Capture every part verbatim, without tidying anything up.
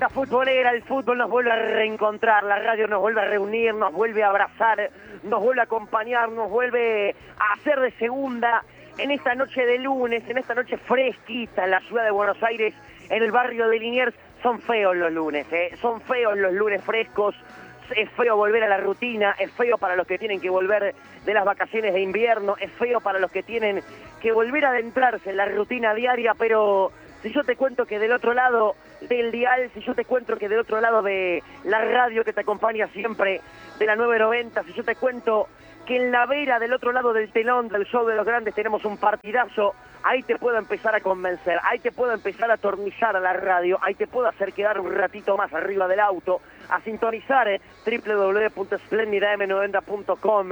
fiesta futbolera, el fútbol nos vuelve a reencontrar, la radio nos vuelve a reunir, nos vuelve a abrazar, nos vuelve a acompañar, nos vuelve a hacer de segunda en esta noche de lunes, en esta noche fresquita en la ciudad de Buenos Aires, en el barrio de Liniers. Son feos los lunes, ¿eh? Son feos los lunes frescos. Es feo volver a la rutina, es feo para los que tienen que volver de las vacaciones de invierno, es feo para los que tienen que volver a adentrarse en la rutina diaria, pero si yo te cuento que del otro lado del dial, si yo te cuento que del otro lado de la radio que te acompaña siempre, de la nueve noventa, si yo te cuento que en la vera del otro lado del telón del show de los grandes tenemos un partidazo, ahí te puedo empezar a convencer, ahí te puedo empezar a atornillar a la radio, ahí te puedo hacer quedar un ratito más arriba del auto, a sintonizar eh, doble u doble u doble u punto splendida m noventa punto com,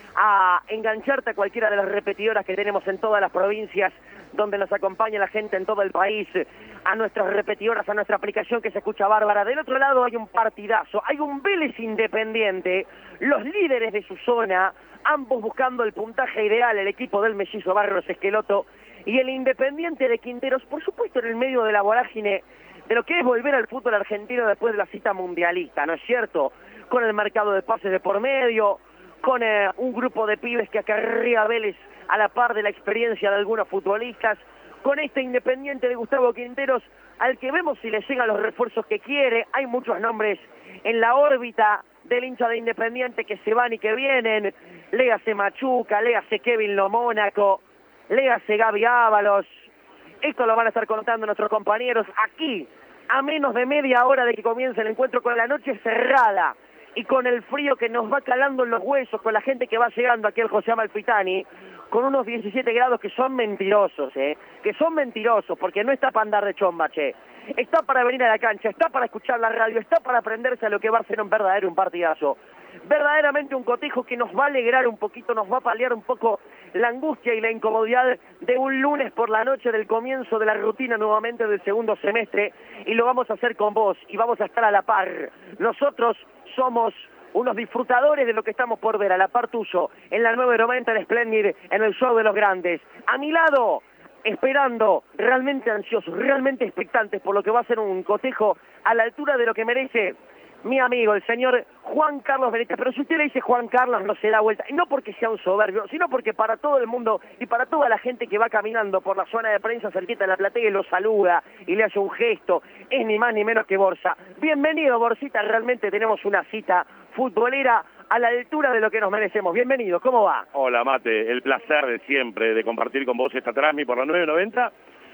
a engancharte a cualquiera de las repetidoras que tenemos en todas las provincias, donde nos acompaña la gente en todo el país, a nuestras repetidoras, a nuestra aplicación que se escucha bárbara. Del otro lado hay un partidazo, hay un Vélez Independiente, los líderes de su zona, ambos buscando el puntaje ideal, el equipo del mellizo Barros Esqueloto y el Independiente de Quinteros, por supuesto en el medio de la vorágine de lo que es volver al fútbol argentino después de la cita mundialista, ¿no es cierto? Con el mercado de pases de por medio, con eh, un grupo de pibes que acarrea Vélez a la par de la experiencia de algunos futbolistas, con este Independiente de Gustavo Quinteros, al que vemos si le llegan los refuerzos que quiere. Hay muchos nombres en la órbita del hincha de Independiente que se van y que vienen, léase Machuca, léase Kevin Lo Mónaco, léase Gaby Ábalos. Esto lo van a estar contando nuestros compañeros aquí, a menos de media hora de que comience el encuentro, con la noche cerrada y con el frío que nos va calando en los huesos, con la gente que va llegando aquí al José Amalfitani, con unos diecisiete grados que son mentirosos, ¿eh? Que son mentirosos, porque no está para andar de chomba, che. Está para venir a la cancha, está para escuchar la radio, está para aprenderse a lo que va a ser un verdadero un partidazo. Verdaderamente un cotejo que nos va a alegrar un poquito, nos va a paliar un poco la angustia y la incomodidad de un lunes por la noche del comienzo de la rutina nuevamente del segundo semestre, y lo vamos a hacer con vos y vamos a estar a la par. Nosotros somos unos disfrutadores de lo que estamos por ver, a la par tuyo, en la nueve noventa de Splendid, en el show de los grandes. A mi lado, esperando, realmente ansiosos, realmente expectantes por lo que va a ser un cotejo a la altura de lo que merece mi amigo, el señor Juan Carlos Benítez. Pero si usted le dice Juan Carlos, no se da vuelta, y no porque sea un soberbio, sino porque para todo el mundo y para toda la gente que va caminando por la zona de prensa cerquita de la platea y lo saluda y le hace un gesto, es ni más ni menos que Borsa. Bienvenido, Borsita, realmente tenemos una cita futbolera a la altura de lo que nos merecemos. Bienvenido, ¿cómo va? Hola, Mate, el placer de siempre de compartir con vos esta transmi por la nueve noventa,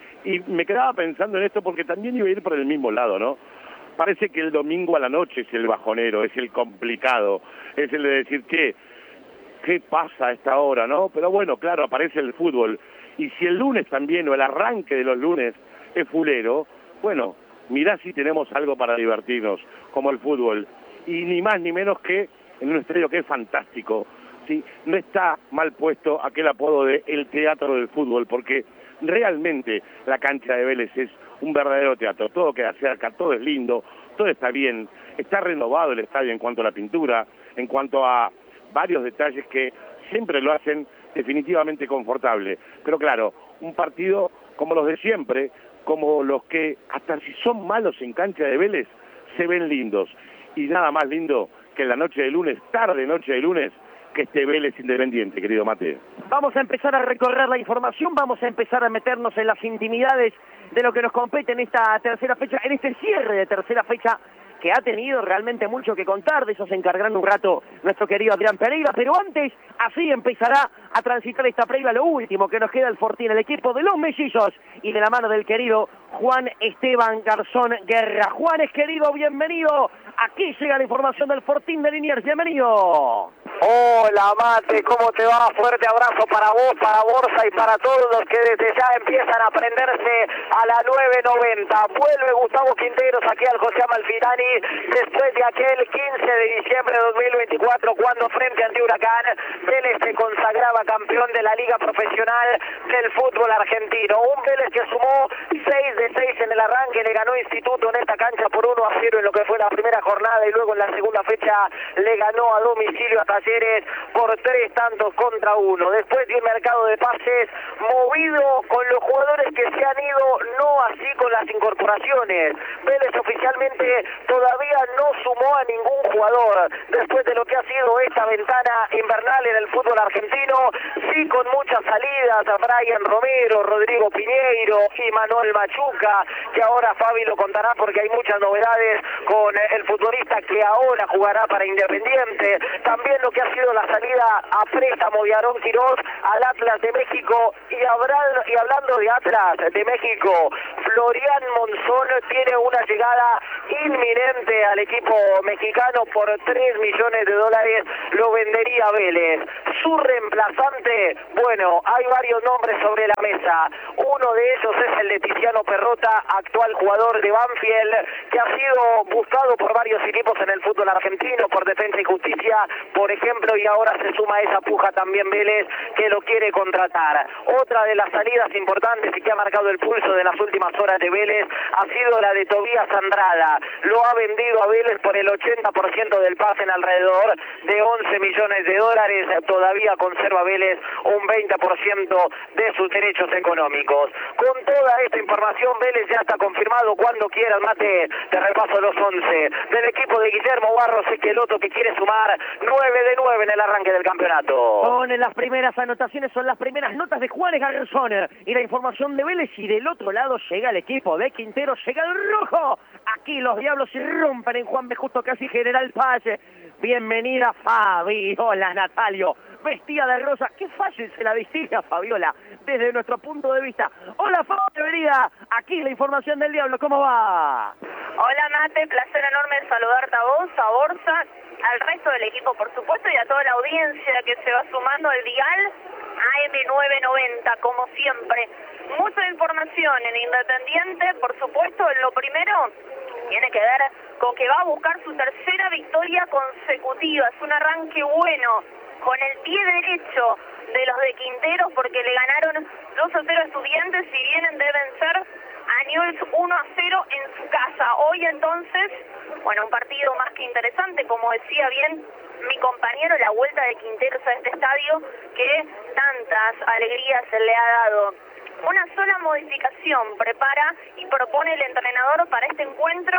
y me quedaba pensando en esto porque también iba a ir por el mismo lado, ¿no? Parece que el domingo a la noche es el bajonero, es el complicado, es el de decir, ¿qué? ¿Qué pasa a esta hora, no? Pero bueno, claro, aparece el fútbol, y si el lunes también, o el arranque de los lunes, es fulero, bueno, mirá si tenemos algo para divertirnos, como el fútbol, y ni más ni menos que en un estadio que es fantástico, ¿sí? No está mal puesto aquel apodo de el teatro del fútbol, porque realmente la cancha de Vélez es un verdadero teatro, todo queda cerca, todo es lindo, todo está bien, está renovado el estadio en cuanto a la pintura, en cuanto a varios detalles que siempre lo hacen definitivamente confortable. Pero claro, un partido como los de siempre, como los que hasta si son malos en cancha de Vélez, se ven lindos. Y nada más lindo que en la noche de lunes, tarde noche de lunes, que este Vélez Independiente, querido Mate. Vamos a empezar a recorrer la información, vamos a empezar a meternos en las intimidades de lo que nos compete en esta tercera fecha, en este cierre de tercera fecha, que ha tenido realmente mucho que contar. De eso se encargará un rato nuestro querido Adrián Pereira, pero antes, así empezará a transitar esta previa lo último que nos queda el Fortín, el equipo de los mellizos, y de la mano del querido Juan Esteban Garzón Guerra. Juanes, querido, bienvenido. Aquí llega la información del Fortín de Liniers. Bienvenido. Hola, Mate, ¿cómo te va? Fuerte abrazo para vos, para Borsa y para todos los que desde ya empiezan a prenderse a la nueve noventa. Vuelve Gustavo Quinteros aquí al José Amalfitani después de aquel quince de diciembre de dos mil veinticuatro, cuando frente ante Huracán, Vélez se consagraba campeón de la Liga Profesional del fútbol argentino. Un Vélez que sumó seis de seis en el arranque, le ganó Instituto en esta cancha por uno a cero en lo que fue la primera jornada, y luego en la segunda fecha le ganó a domicilio a Talleres Talleres por tres tantos contra uno. Después de un mercado de pases movido con los jugadores que se han ido, no así con las incorporaciones. Vélez oficialmente todavía no sumó a ningún jugador después de lo que ha sido esta ventana invernal en el fútbol argentino, sí con muchas salidas, a Brian Romero, Rodrigo Piñeiro y Manuel Machuca, que ahora Fabi lo contará porque hay muchas novedades con el futbolista que ahora jugará para Independiente. También lo que ha sido la salida a préstamo de Aarón Quirós al Atlas de México, y, habrá, y hablando de Atlas de México, Florian Monzón tiene una llegada inminente al equipo mexicano por tres millones de dólares, lo vendería Vélez. Su reemplazante, bueno, hay varios nombres sobre la mesa. Uno de ellos es el de Tiziano Perrota, actual jugador de Banfield, que ha sido buscado por varios equipos en el fútbol argentino, por Defensa y Justicia, por ejemplo, y ahora se suma a esa puja también Vélez, que lo quiere contratar. Otra de las salidas importantes y que ha marcado el pulso de las últimas horas de Vélez ha sido la de Tobías Andrada. Lo ha vendido a Vélez por el ochenta por ciento del pase, en alrededor de once millones de dólares. Todavía conserva Vélez un veinte por ciento de sus derechos económicos. Con toda esta información, Vélez ya está confirmado. Cuando quieras, Mate, te repaso los once del equipo de Guillermo Barros Esqueloto, que quiere sumar nueve de nueve en el arranque del campeonato. Son las primeras anotaciones, son las primeras notas de Juárez Garzón y la información de Vélez, y del otro lado llega el equipo de Quintero, llega el rojo. Aquí los diablos irrumpen en Juan B. Justo, casi General Paz. Bienvenida, Fabi. Hola, Natalio. Vestida de rosa. Qué fácil se la vestía, Fabiola, desde nuestro punto de vista. Hola, Fabi, bienvenida. Aquí la información del diablo. ¿Cómo va? Hola, Mate. Placer enorme saludarte a vos, a Borsa, al resto del equipo, por supuesto, y a toda la audiencia que se va sumando al dial A M nueve noventa, como siempre. Mucha información en Independiente, por supuesto. Lo primero tiene que ver con que va a buscar su tercera victoria consecutiva. Es un arranque bueno, con el pie derecho de los de Quinteros, porque le ganaron dos a cero a Estudiantes y vienen de vencer a Newell's uno a cero en su casa. Hoy entonces, bueno, un partido más que interesante, como decía bien mi compañero, la vuelta de Quinteros a este estadio que tantas alegrías le ha dado. Una sola modificación prepara y propone el entrenador para este encuentro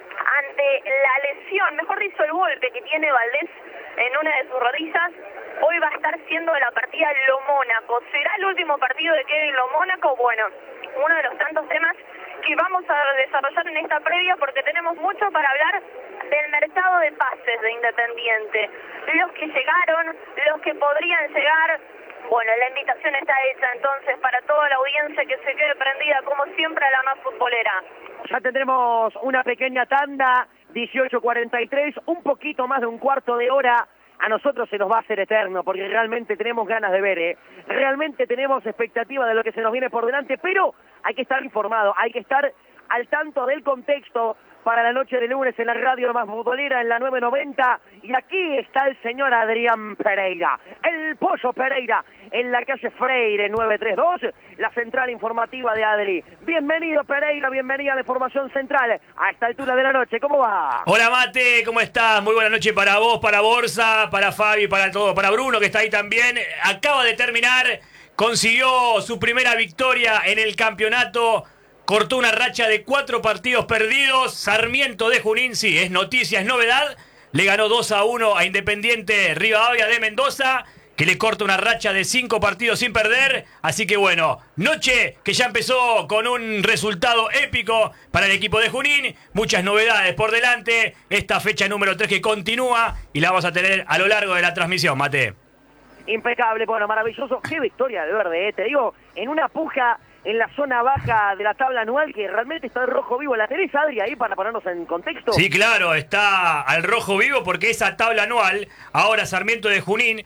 ante la lesión, mejor dicho, el golpe que tiene Valdés en una de sus rodillas. Hoy va a estar siendo la partida Lo Mónaco. ¿Será el último partido de Kevin Lo Mónaco? Bueno, uno de los tantos temas que vamos a desarrollar en esta previa, porque tenemos mucho para hablar del mercado de pases de Independiente. Los que llegaron, los que podrían llegar. Bueno, la invitación está hecha entonces para toda la audiencia que se quede prendida, como siempre, a la más futbolera. Ya tendremos una pequeña tanda, dieciocho cuarenta y tres, un poquito más de un cuarto de hora. A nosotros se nos va a hacer eterno, porque realmente tenemos ganas de ver, ¿eh? Realmente tenemos expectativa de lo que se nos viene por delante, pero hay que estar informado, hay que estar al tanto del contexto para la noche de lunes en la radio más futbolera, en la nueve noventa, y aquí está el señor Adrián Pereira, el Pollo Pereira, en la calle Freire nueve tres dos, la central informativa de Adri. Bienvenido, Pereira, bienvenida a la información central a esta altura de la noche. ¿Cómo va? Hola, Mate, ¿cómo estás? Muy buena noche para vos, para Borsa, para Fabi, para todo, para Bruno, que está ahí también. Acaba de terminar, consiguió su primera victoria en el campeonato. Cortó una racha de cuatro partidos perdidos. Sarmiento de Junín, sí, es noticia, es novedad. Le ganó dos a uno a Independiente Rivadavia de Mendoza, que le corta una racha de cinco partidos sin perder. Así que bueno, noche que ya empezó con un resultado épico para el equipo de Junín. Muchas novedades por delante. Esta fecha número tres que continúa y la vamos a tener a lo largo de la transmisión, Mate. Impecable, bueno, maravilloso. Qué victoria de Verde, ¿eh? Te digo, en una puja en la zona baja de la tabla anual, que realmente está el rojo vivo. ¿La tenés, Adri, ahí para ponernos en contexto? Sí, claro, está al rojo vivo, porque esa tabla anual, ahora Sarmiento de Junín,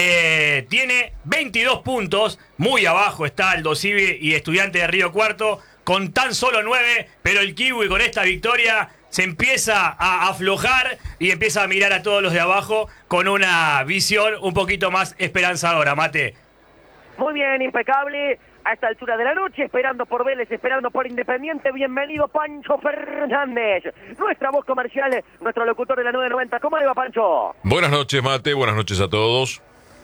eh, tiene veintidós puntos. Muy abajo está el Dosivi y Estudiante de Río Cuarto, con tan solo nueve, pero el Kiwi con esta victoria se empieza a aflojar y empieza a mirar a todos los de abajo con una visión un poquito más esperanzadora, Mate. Muy bien, impecable. a esta altura de la noche, esperando por Vélez, esperando por Independiente. Bienvenido, Pancho Fernández, nuestra voz comercial, nuestro locutor de la nueve noventa. ¿Cómo le va, Pancho? Buenas noches, Mate, buenas noches a todos.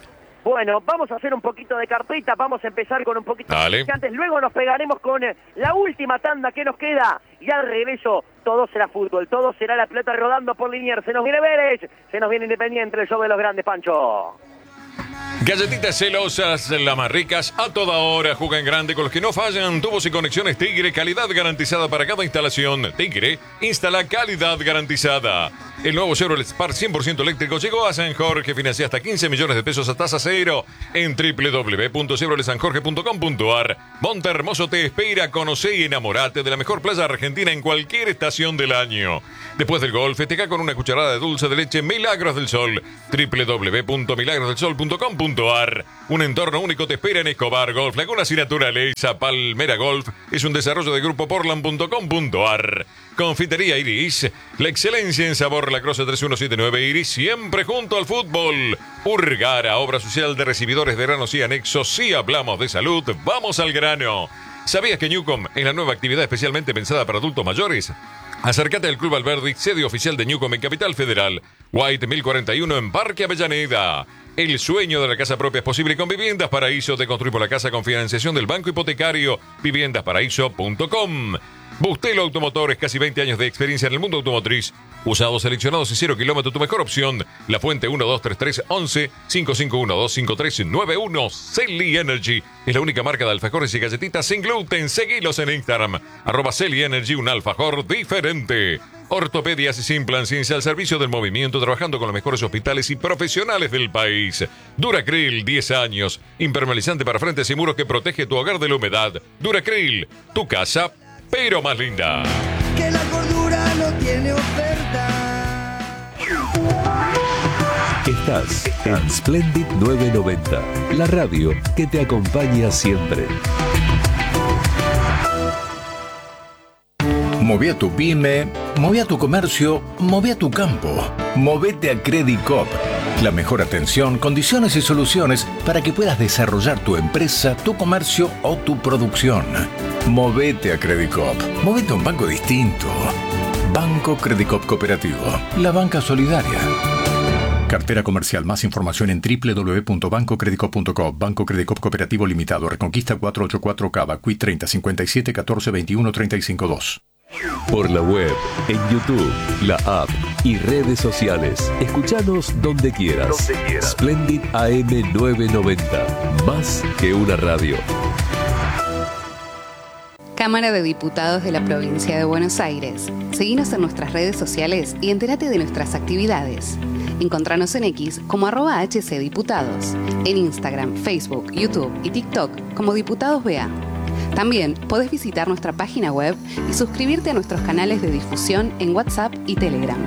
Bueno, vamos a hacer un poquito de carpeta, vamos a empezar con un poquito Dale. de antes, luego nos pegaremos con la última tanda que nos queda, y al regreso todo será fútbol, todo será la pelota rodando por Liniers. Se nos viene Vélez, se nos viene Independiente, el show de los grandes, Pancho. Galletitas celosas, las más ricas, a toda hora, jugan grande con los que no fallan. Tubos y conexiones Tigre, calidad garantizada para cada instalación. Tigre, instala calidad garantizada. El nuevo Chevrolet Spark cien por ciento eléctrico llegó a San Jorge, financia hasta quince millones de pesos a tasa cero en doble u doble u doble u punto chevrolet san jorge punto com punto a r. Monte Hermoso te espera, conoce y enamorate de la mejor playa argentina en cualquier estación del año. Después del golf, festeja con una cucharada de dulce de leche Milagros del Sol. doble u doble u doble u punto milagros del sol punto com punto a r. Un entorno único te espera en Escobar Golf, Lagunas y Naturaleza. Palmera Golf es un desarrollo de grupo portland punto com punto a r. Confitería Iris, la excelencia en sabor, La Croce tres uno siete nueve Iris, siempre junto al fútbol. Urgara, obra social de recibidores de granos y anexos. Si hablamos de salud, vamos al grano. ¿Sabías que Newcom es la nueva actividad especialmente pensada para adultos mayores? Acércate al Club Alberdi, sede oficial de Newcom en Capital Federal. White mil cuarenta y uno en Parque Avellaneda. El sueño de la casa propia es posible con Viviendas Paraíso. Te construimos la casa con financiación del Banco Hipotecario. viviendas paraíso punto com. Bustelo Automotores, casi veinte años de experiencia en el mundo automotriz. Usados, seleccionados y cero kilómetros, tu mejor opción. La Fuente uno dos tres tres once cinco cinco uno dos cinco tres nueve uno. Celi Energy es la única marca de alfajores y galletitas sin gluten. Seguilos en Instagram. Arroba Celi Energy, un alfajor diferente. Ortopedias y Implant, ciencia al servicio del movimiento, trabajando con los mejores hospitales y profesionales del país. Duracril, diez años. Impermeabilizante para frentes y muros que protege tu hogar de la humedad. Duracril, tu casa, pero más linda. Que la cordura no tiene oferta. Estás en Splendid nueve noventa, la radio que te acompaña siempre. Moví a tu pyme, moví a tu comercio, moví a tu campo. Movete a Credicop. La mejor atención, condiciones y soluciones para que puedas desarrollar tu empresa, tu comercio o tu producción. Movete a Credicop. Movete a un banco distinto. Banco Credicop Cooperativo. La banca solidaria. Cartera comercial. Más información en doble u doble u doble u punto banco credicop punto com. Banco Credicop Cooperativo Limitado. Reconquista cuatrocientos ochenta y cuatro Cava. Q I treinta cincuenta y siete catorce veintiuno treinta y cinco dos. Por la web, en YouTube, la app y redes sociales. Escuchanos donde quieras. Donde quieras. Splendid A M nueve noventa. Más que una radio. Cámara de Diputados de la Provincia de Buenos Aires. Seguinos en nuestras redes sociales y entérate de nuestras actividades. Encontranos en X como arroba hcdiputados. En Instagram, Facebook, YouTube y TikTok como Diputados B A. También podés visitar nuestra página web y suscribirte a nuestros canales de difusión en WhatsApp y Telegram.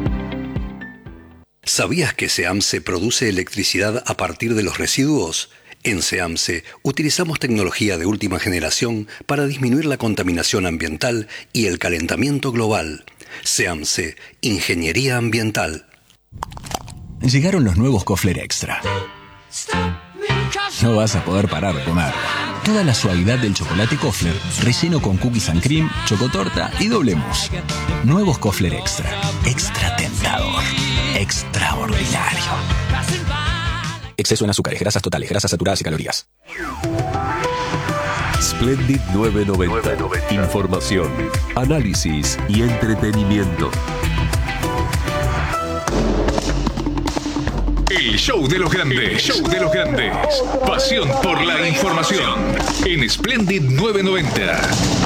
¿Sabías que SEAMSE produce electricidad a partir de los residuos? En SEAMSE utilizamos tecnología de última generación para disminuir la contaminación ambiental y el calentamiento global. SEAMSE, Ingeniería Ambiental. Llegaron los nuevos Kofler Extra. No vas a poder parar de comer. Toda la suavidad del chocolate Kofler, relleno con cookies and cream, chocotorta y doble mousse. Nuevos Kofler Extra. Extra tentador. Extraordinario. Exceso en azúcares, grasas totales, grasas saturadas y calorías. Splendid nueve noventa. Información, análisis y entretenimiento. El show de los grandes, el show de los grandes. Pasión por la información. En Splendid nueve noventa.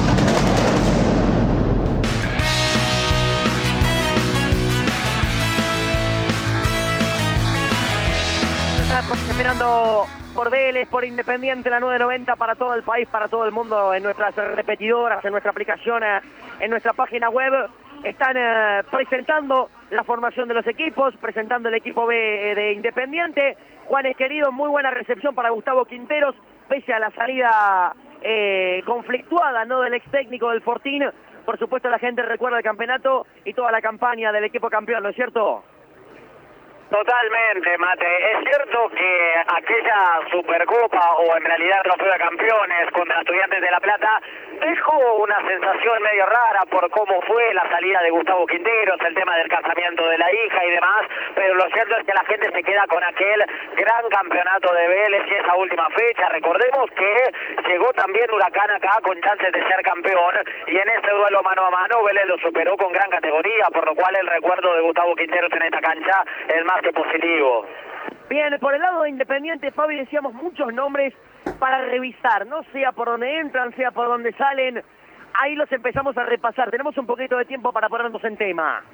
Estamos esperando por Vélez, por Independiente, la nueve noventa para todo el país, para todo el mundo, en nuestras repetidoras, en nuestra aplicación, en nuestra página web. Están eh, presentando la formación de los equipos, presentando el equipo B de Independiente. Juanes querido, muy buena recepción para Gustavo Quinteros, pese a la salida eh, conflictuada, ¿no?, del ex técnico del Fortín. Por supuesto, la gente recuerda el campeonato y toda la campaña del equipo campeón, ¿no es cierto? Totalmente, Mate. Es cierto que aquella Supercopa, o en realidad Trofeo de Campeones contra Estudiantes de La Plata, dejó una sensación medio rara por cómo fue la salida de Gustavo Quinteros, el tema del casamiento de la hija y demás, pero lo cierto es que la gente se queda con aquel gran campeonato de Vélez y esa última fecha. Recordemos que llegó también Huracán acá con chances de ser campeón, y en ese duelo mano a mano Vélez lo superó con gran categoría, por lo cual el recuerdo de Gustavo Quinteros en esta cancha es más que positivo. Bien, por el lado de Independiente, Fabi, decíamos muchos nombres para revisar, no sea por donde entran, sea por donde salen, ahí los empezamos a repasar. Tenemos un poquito de tiempo para ponernos en tema.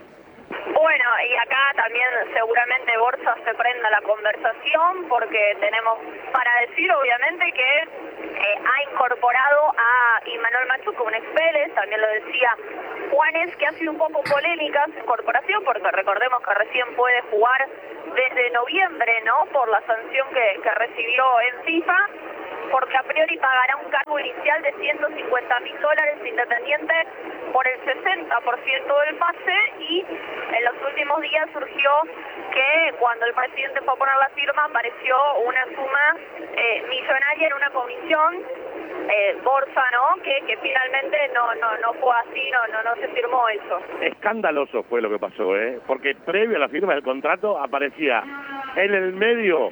Bueno, y acá también seguramente Borsa se prenda la conversación, porque tenemos para decir obviamente que eh, ha incorporado a Imanol Machuca, un ex Vélez, también lo decía Juanes, que ha sido un poco polémica su incorporación, porque recordemos que recién puede jugar desde noviembre, ¿no?, por la sanción que, que recibió en FIFA, porque a priori pagará un cargo inicial de ciento cincuenta mil dólares Independiente por el sesenta por ciento del pase, y en los últimos días surgió que cuando el presidente fue a poner la firma apareció una suma eh, millonaria en una comisión, eh, Borsa, ¿no?, que, que finalmente no, no, no fue así, no, no, no se firmó eso. Escandaloso fue lo que pasó, ¿eh? Porque previo a la firma del contrato aparecía en el medio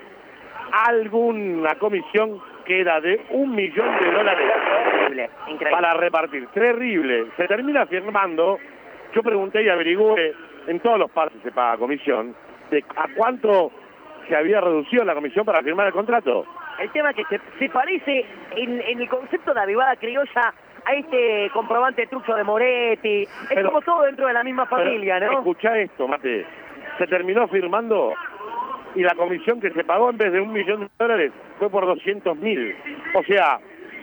alguna comisión que era de un millón de dólares Increíble, increíble. para repartir. Terrible. Se termina firmando. Yo pregunté y averigüé, en todos los pases se paga comisión, de a cuánto se había reducido la comisión para firmar el contrato. El tema es que se, se parece en, en el concepto de avivada criolla a este comprobante trucho de Moretti. Es Pero, como todo dentro de la misma familia, pero, ¿no? Escuchá esto, Mate. Se terminó firmando y la comisión que se pagó en vez de un millón de dólares fue por doscientos mil. O sea,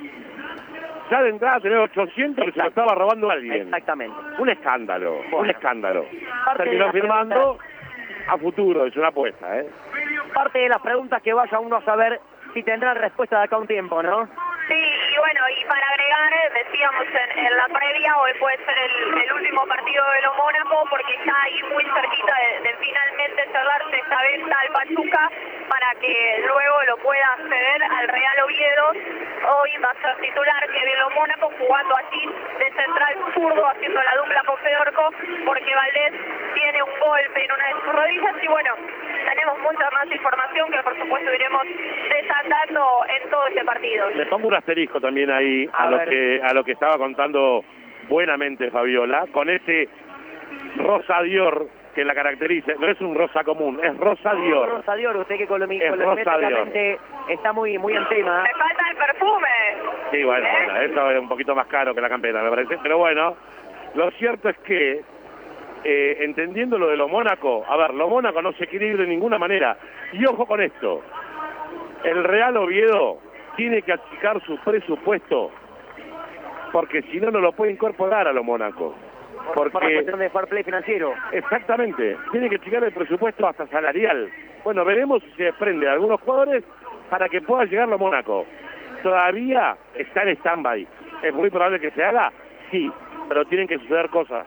ya de entrada tener ochocientos que se lo estaba robando alguien. Exactamente. Un escándalo, Bueno. un escándalo. Parte Terminó de la firmando pregunta. a futuro, es una apuesta, ¿eh? Parte de las preguntas que vaya uno a saber si tendrá respuesta de acá a un tiempo, ¿no? Sí, y bueno, y para agregar, decíamos en, en la previa, hoy puede ser el, el último partido de lo Mónaco, porque está ahí muy cerquita de, de finalmente cerrarse esta venta al Pachuca, para que luego lo pueda ceder al Real Oviedo. Hoy va a ser titular Kevin Lo Mónaco, jugando allí de central zurdo, haciendo la dupla con Fedorco, porque Valdés tiene un golpe en una de sus rodillas. Y bueno, tenemos mucha más información que por supuesto iremos desatando en todo este partido. Le pongo un asterisco también ahí a, A lo ver. que a lo que estaba contando buenamente Fabiola, con ese rosa Dior que la caracteriza. No es un rosa común, es rosa Dior. Rosa Dior, usted que colomi- Es rosa colométricamente está muy, muy en tema. Me falta el perfume. Sí, bueno, bueno, eso es un poquito más caro que la campera, me parece. Pero bueno, lo cierto es que, eh, entendiendo lo de lo Mónaco, a ver, lo Mónaco no se equilibra de ninguna manera. Y ojo con esto, el Real Oviedo tiene que achicar su presupuesto, porque si no, no lo puede incorporar a lo Mónaco. Por una Porque, cuestión de fair play financiero. exactamente, tiene que achicar el presupuesto hasta salarial. Bueno, veremos si se desprende de algunos jugadores para que pueda llegar lo Mónaco. Todavía está en stand-by. ¿Es muy probable que se haga? Sí, pero tienen que suceder cosas.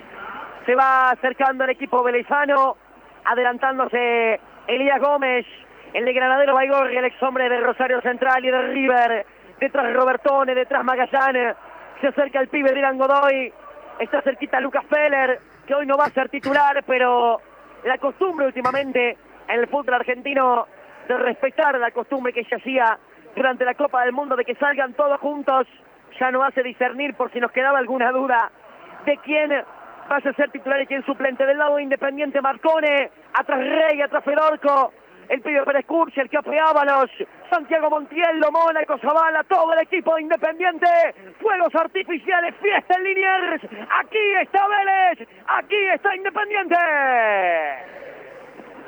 Se va acercando el equipo velezano, adelantándose Elías Gómez, el de Granadero Baigorri, el ex hombre de Rosario Central y de River. Detrás Robertone, detrás Magallanes. Se acerca el pibe Dylan Godoy. Está cerquita Lucas Feller, que hoy no va a ser titular, pero la costumbre últimamente en el fútbol argentino de respetar la costumbre que se hacía durante la Copa del Mundo de que salgan todos juntos, ya no hace discernir, por si nos quedaba alguna duda, de quién va a ser titular y quién suplente. Del lado de Independiente, Marcone, atrás Rey, atrás Fedorco, el pibe Pérez Curci, el Cape Ábalos, Santiago Montiel, Lo Mónaco, Zavala, todo el equipo de Independiente, fuegos artificiales, fiesta en Liniers, aquí está Vélez, aquí está Independiente.